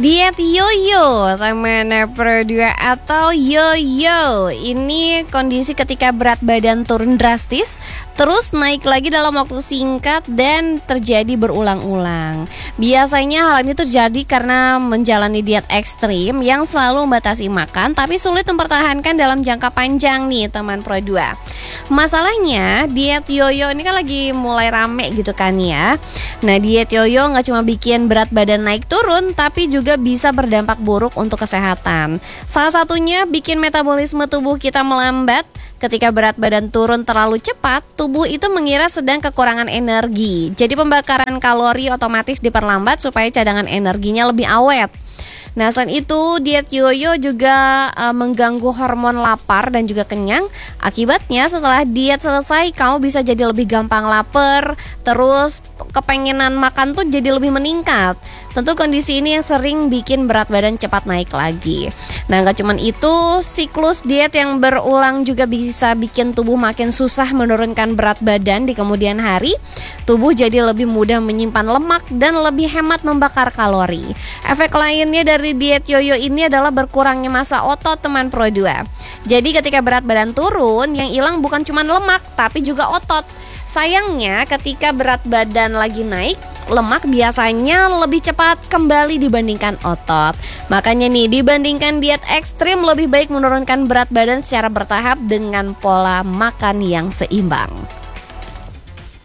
Diet yoyo teman Pro 2 atau yoyo. Ini kondisi ketika berat badan turun drastis, terus naik lagi dalam waktu singkat dan terjadi berulang-ulang. Biasanya hal ini terjadi karena menjalani diet ekstrim yang selalu membatasi makan tapi sulit mempertahankan dalam jangka panjang nih teman Pro 2. Masalahnya diet yoyo ini kan lagi mulai rame gitu kan ya. Nah, diet yoyo gak cuma bikin berat badan naik turun, tapi juga bisa berdampak buruk untuk kesehatan. Salah satunya bikin metabolisme tubuh kita melambat. Ketika berat badan turun terlalu cepat, tubuh itu mengira sedang kekurangan energi. Jadi pembakaran kalori otomatis diperlambat supaya cadangan energinya lebih awet. Nah, selain itu diet yoyo juga mengganggu hormon lapar dan juga kenyang. Akibatnya setelah diet selesai kamu bisa jadi lebih gampang lapar, terus kepengenan makan tuh jadi lebih meningkat. Tentu kondisi ini yang sering bikin berat badan cepat naik lagi. Nah, gak cuman itu, siklus diet yang berulang juga bisa bikin tubuh makin susah menurunkan berat badan di kemudian hari. Tubuh jadi lebih mudah menyimpan lemak dan lebih hemat membakar kalori. Efek lainnya dari diet yoyo ini adalah berkurangnya massa otot teman Pro 2. Jadi ketika berat badan turun, yang hilang bukan cuma lemak tapi juga otot. Sayangnya ketika berat badan lagi naik, lemak biasanya lebih cepat kembali dibandingkan otot. Makanya nih, dibandingkan diet ekstrim lebih baik menurunkan berat badan secara bertahap dengan pola makan yang seimbang.